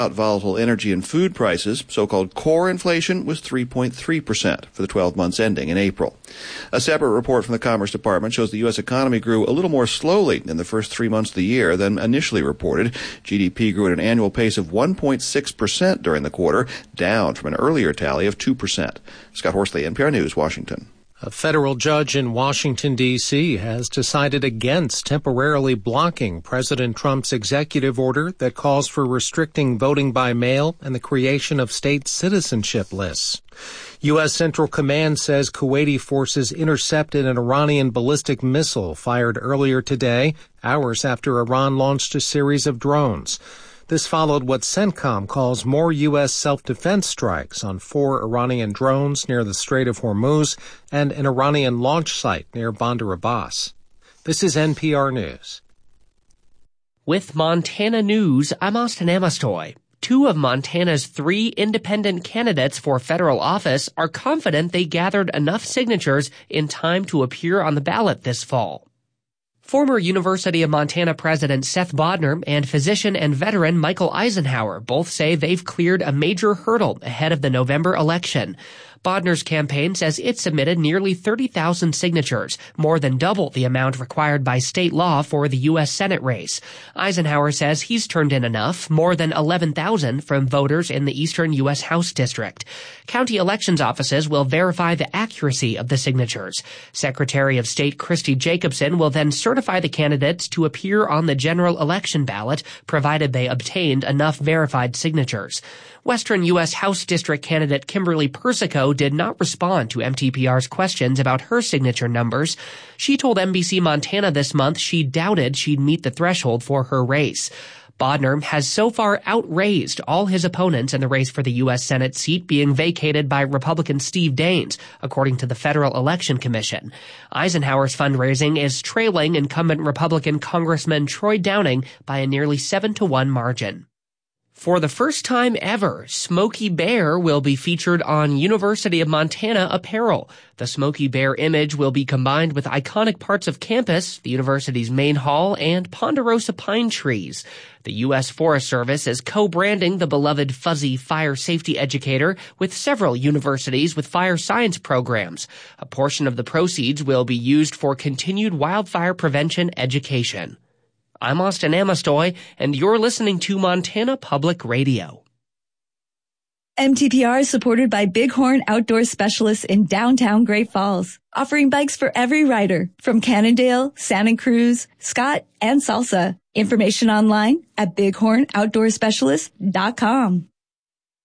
Volatile energy and food prices, so-called core inflation, was 3.3% for the 12 months ending in April. A separate report from the Commerce Department shows the U.S. economy grew a little more slowly in the first 3 months of the year than initially reported. GDP grew at an annual pace of 1.6% during the quarter, down from an earlier tally of 2%. Scott Horsley, NPR News, Washington. A federal judge in Washington, D.C. has decided against temporarily blocking President Trump's executive order that calls for restricting voting by mail and the creation of state citizenship lists. U.S. Central Command says Kuwaiti forces intercepted an Iranian ballistic missile fired earlier today, hours after Iran launched a series of drones. This followed what CENTCOM calls more U.S. self-defense strikes on 4 Iranian drones near the Strait of Hormuz and an Iranian launch site near Bandar Abbas. This is NPR News. With Montana News, I'm Austin Amastoy. 2 of Montana's 3 independent candidates for federal office are confident they gathered enough signatures in time to appear on the ballot this fall. Former University of Montana President Seth Bodner and physician and veteran Michael Eisenhower both say they've cleared a major hurdle ahead of the November election. Bodner's campaign says it submitted nearly 30,000 signatures, more than double the amount required by state law for the U.S. Senate race. Eisenhower says he's turned in enough, more than 11,000 from voters in the eastern U.S. House District. County elections offices will verify the accuracy of the signatures. Secretary of State Christy Jacobson will then certify the candidates to appear on the general election ballot, provided they obtained enough verified signatures. Western U.S. House District candidate Kimberly Persico did not respond to MTPR's questions about her signature numbers. She told NBC Montana this month she doubted she'd meet the threshold for her race. Bodner has so far outraised all his opponents in the race for the U.S. Senate seat being vacated by Republican Steve Daines, according to the Federal Election Commission. Eisenhower's fundraising is trailing incumbent Republican Congressman Troy Downing by a nearly 7-to-1 margin. For the first time ever, Smokey Bear will be featured on University of Montana apparel. The Smokey Bear image will be combined with iconic parts of campus, the university's main hall, and ponderosa pine trees. The U.S. Forest Service is co-branding the beloved fuzzy fire safety educator with several universities with fire science programs. A portion of the proceeds will be used for continued wildfire prevention education. I'm Austin Amastoy, and you're listening to Montana Public Radio. MTPR is supported by Bighorn Outdoor Specialists in downtown Great Falls, offering bikes for every rider from Cannondale, Santa Cruz, Scott, and Salsa. Information online at bighornoutdoorspecialist.com.